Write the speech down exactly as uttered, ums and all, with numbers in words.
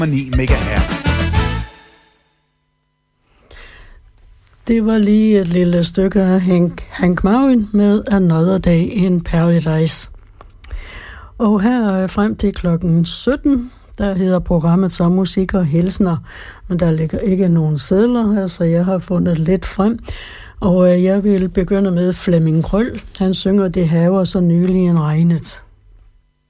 ni megahertz. Det var lige et lille stykke af Hank, Hank Marvin med Another Day in Paradise. Og her frem til klokken sytten, der hedder programmet så Musik og Hilsner, men der ligger ikke nogen sedler her, så jeg har fundet lidt frem. Og jeg vil begynde med Flemming Krøll. Han synger Det haver så nylig en regnet.